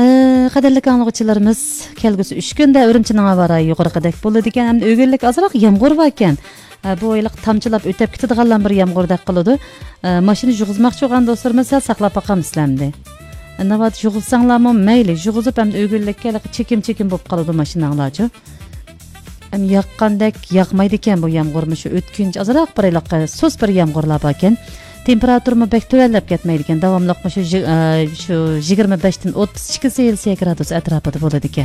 Qadirlik anlıqçılarımız kelgüsü 3 gündə Ürümçinin avarayı yuqarıqadək boladı ekan, hem ögünlük azıraq yağmur var ekan. Bu oylıq tamçılap ötep gitadigan bir yağmurdaq qılıdı. Maşını juğuzmaqçı olğan dostlarımız saqlap baqamız sizlarni. Navat juğuzsanglarmı meyli, juğuzup hem ögünlükke çekim bop qalıdı maşınаңlarчы. Hem yaqqandek yağmaydı ekan bu yağmurmuş ötkünç azıraq bir oylıq sos bir yağmurlar var ekan. Temperaturmu bek tövellep ketmeydi ekan, davamlıq şu 25-den 32 Selsiya gradus atrapıda boladı ekan.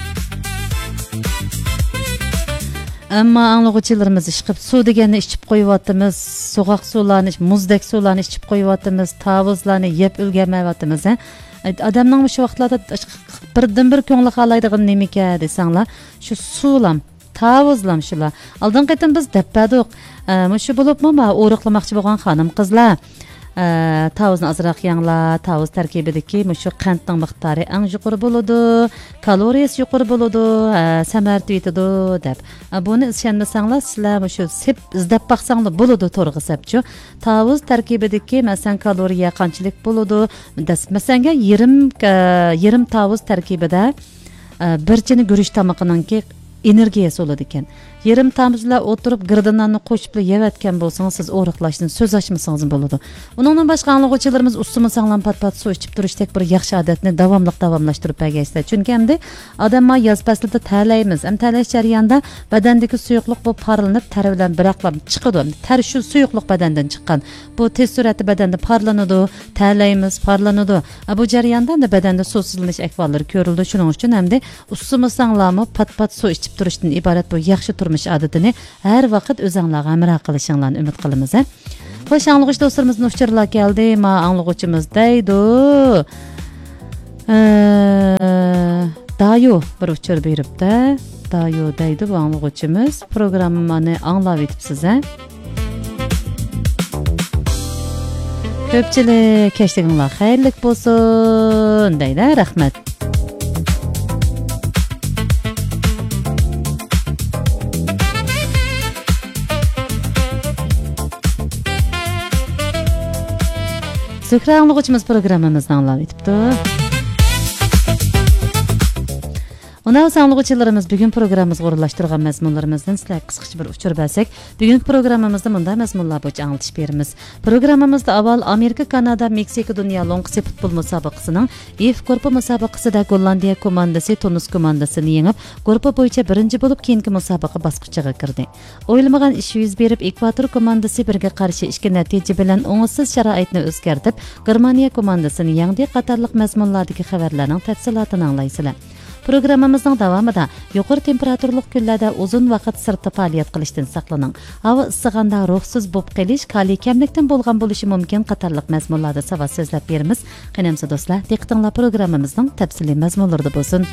Amma anlıqçılarımız işqib su deganni içib qo'yapmiz, soğuq sularni, muzdek sularni içib qo'yapmiz, tavuzlarni yeb ulgurmayapmiz. Adamning shu vaqtlarda birdan-bir ko'ngli xohlaydigan nima ekan desanglar, shu sulam, tavuzlam shular. Oldin qaytim biz deppadik. Shu bo'libmi, o'riqlamoqchi bo'lgan xonim qizlar. Tavuzni azroq yanglar, tavuz tarkibidagi shu qandning miqdori eng yuqori bo'ladi, kaloriyasi yuqori bo'ladi, samarati yetadi deb. Buni ishonmasanglar, sizlar shu sep izlab baqsanglar bo'ladi to'g'ri hisobchi. Tavuz tarkibidagi masalan kaloriya qanchalik bo'ladi? Masalan, yarim tavuz tarkibida bir chini guruch tomoqninki energiyasi bo'ladi ekan. Yarım tamizlar o'tirib girdanlarni qo'shib yevatgan bo'lsangiz, siz o'riqlashdan so'z ochmasangiz bo'ladi. Uningdan boshqa anlıqçılarımız ustuma sağlam pat-pat suv ichib turishdak bir yaxshi odatni davomlashtirib bergaysizlar. Chunki hamda odamlar yoz faslida ta'laymiz. Ham ta'lash jarayonida badandagi suyuqlik bu parlanib, ter bilan biraqlab chiqadi. Ter shu suyuqlik badandan chiqqan. Bu tez sur'atda badanda parlanadi, ta'laymiz, parlanadi. Bu jarayonda badanda suvsizlanish ahvollari ko'rildi. Shuning uchun hamda ustuma sağlamı pat-pat suv ichib turishdan iborat bu yaxshi adatini her vaqt o'zingizlarga amra qilishinglarni umid qilamiz. Xo'sh, anlıqçı dostlarimizning uchurlar keldi. Ma anlıqçımız deydi. Dayo bir uchur beribdi. Dayo deydi bu anlıqçımız. Programmani anglab etibsiz. Ko'pchilik kechliginglar xayrlik bo'lsin deydi. Rahmat. Zükra anlıqçımız programımızdan anlab etibdi. Ona anlıqçılarımız bugün programımızı o'rinlashtirgan mazmunlarimizdan sizlarga qisqacha bir uchur bersak, bugungi programmamizda bunday mazmunlar bo'yicha anglatish beramiz. Programmamizda avval Amerika, Kanada, Meksika dunyo longqisi futbol musobaqasining F guruhi musobaqasida Gollandiya komandasi Tunis komandasini yengib, guruh bo'yicha birinchi bo'lib keyingi musobaqa bosqichiga kirdi. O'ylamagan ish yuz berib, Ekvador komandasi birga qarshi ikki natija bilan o'ngsiz sharoitni o'zgartirib, Germaniya komandasini yengdi. Qatorliq mazmunlardagi xabarlarning tafsilotini anglaysizlar. Programmamızın davamida yuqori temperaturlik kunlarda uzun vaqt sirtda faoliyat qilishdan saqlaning. Havo issig'anda ruhsiz bo'lib qolish, kaliy kamlikdan bo'lgan bo'lishi mumkin qatorliq mazmunlarda savad so'zlab beramiz. Qanamsa do'stlar, diqqatinglar programmamizning tafsiliy mazmunlarida bo'lsin.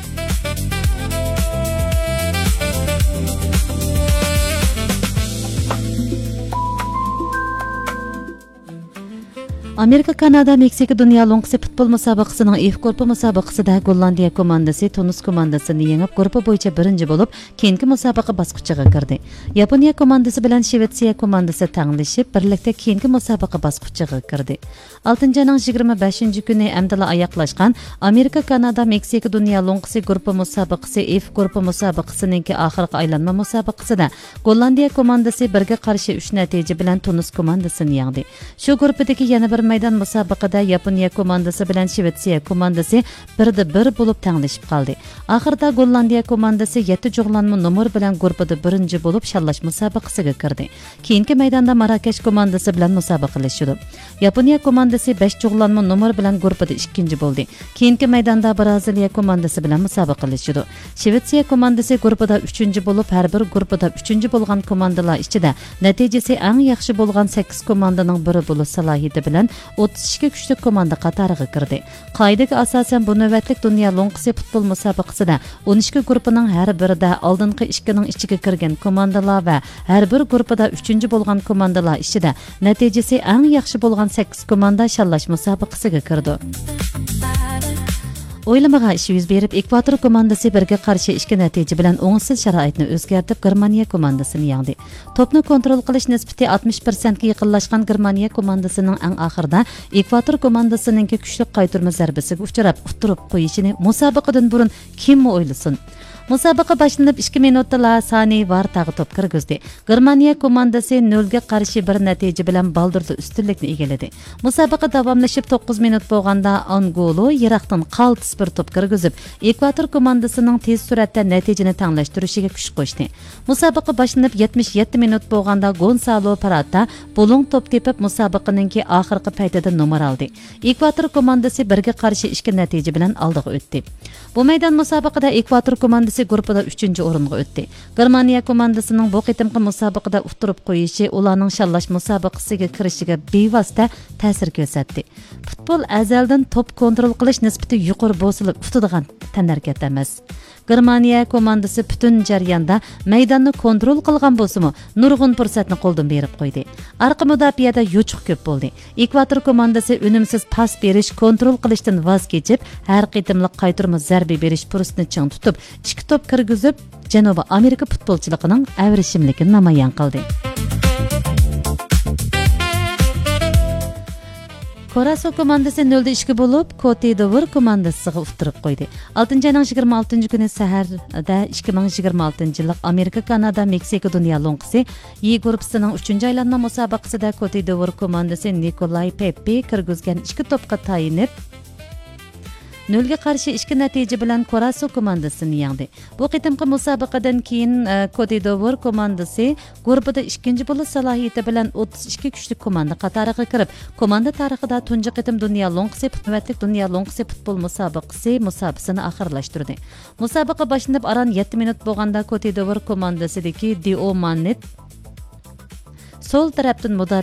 Amerika, Kanada, Meksika dunyo longqisi futbol musobaqasining F guruhi musobaqasida Gollandiya komandasi Tunis komandasini yengib, guruh bo'yicha birinchi bo'lib, keyingi musobaqa bosqichiga kirdi. Yaponiya komandasi bilan Shvetsiya komandasi tanglashib, birlikda keyingi musobaqa bosqichiga kirdi. 6-ayning 25-kuni amdala oyoqlashgan Amerika, Kanada, Meksika dunyo longqisi guruhi musobaqasi F guruhi musobaqasining oxirgi aylanma musobaqasida Gollandiya komandasi birga qarshi 3 natija bilan Tunis komandasini yengdi. Shu guruhdagi yana bir maydon musobaqada Yaponiya komandasi bilan Shvetsiya komandasi 1-1 bo'lib tanglashib qoldi. Oxirida Gollandiya komandasi 7 jug'lanma nomer bilan guruhda birinchi bo'lib shallash musobaqasiga kirdi. Keyingi maydonda Marokash komandasi bilan musobaqalashdi. Yaponiya komandasi 5 jug'lanma nomer bilan guruhda ikkinchi bo'ldi. Keyingi maydonda Braziliya komandasi bilan musobaqalashdi. Shvetsiya komandasi guruhda 3-chi bo'lib, har bir guruhda 3-chi bo'lgan komandalar ichida natijasi eng yaxshi bo'lgan 8 komandaning biri bo'lib salohiyati bilan 32 kuchli komanda qatoriga kirdi. Qoidaga asosan bu navbatlik dunyo longqisi futbol musobaqasida 12 guruhining har birida oldingi 2ning ichiga kirgan komandalar va har bir guruhida 3-chi bo'lgan komandalar ichida natijasi eng yaxshi bo'lgan 8 komanda shallash musobaqasiga kirdi. O'ylamagan ish yuz berib, Ekvator komandasi birga qarshi 2 natija bilan o'ngsiz sharoitni o'zgartirib, Germaniya komandasini yengdi. To'pni kontrol qilish nisbati 60% ga yaqinlashgan Germaniya komandasining eng oxirida Ekvator komandasining kuchli qaytarma zarbasiga uchrab, utirib qo'yishini musobaqadan burun kim o'ylasin? Musobaqa boshlanib 2 minutda Sani var tag'i to'p kirgizdi. Germaniya komandasi 0 ga qarshi bir natija bilan baldurli ustunlikni egalladi. Musobaqa davomlashib 9 minut bo'lganda Angolo yiroqdan qaltis bir to'p kirgizib, Ekvator komandasining tez suratda natijani tanglashtirishiga kuch qo'shdi. Musobaqa boshlanib 77 minut bo'lganda Gonzalo Parata bo'ling to'p tepib musobaqaning oxirgi paytida nomer oldi. Ekvator komandasi 1 ga qarshi 2 natija bilan oldiga o'tdi. Bu maydon musobaqada Ekvator komandasi guruhida 3-o'ringa o'tdi. Germaniya komandasining bu qitimqi musobaqada utirib qo'yishi ularning shallash musobaqasiga kirishiga bevosita ta'sir ko'rsatdi. Futbol azaldan to'p kontrol qilish nisbati yuqori bo'silib tutadigan tanarkat emas. Germaniya komandasi butun jarayonda maydonni kontrol qilgan bo'lsa-mu, nurg'un fursatni qo'ldan berib qo'ydi. Arqa mudofaada yuchuq ko'p bo'ldi. Ekvator komandasi unumsiz pas berish, kontrol qilishdan voz kechib, har qitimliq qaytarma zarba berish fursatini ching tutib, 2 to'p kirgizib, Janubiy Amerika futbolchiligining avrishimligini namoyon qildi. Koraso komandasi 0-2 bo'lib, Cote d'Ivoire komandasiga utirib qo'ydi. 6-ayning 26 kuni saharda 2026-yillik Amerika, Kanada, Meksika dunyo lo'nqisi E guruhining 3-aylanma musobaqasida Cote d'Ivoire komandasi Nikolay Pepe kirgizgan 2 to'pga tayinib 0 ga qarshi 2 natija bilan Koraso komandasini yengdi. Bu qitimqi musobaqadan keyin Cote d'Ivoire komandasi guruhida 2-chi bo'lib salohiyati bilan 32 kuchli komanda qatoriga kirib, komanda tarixida tunji qitim dunyo lo'nqisi futbol musobaqasini oxirlashtirdi. Musobaqa boshlanib aran 7 minut bo'lganda Cote d'Ivoire komandasidagi Dio Manet sol tarafdan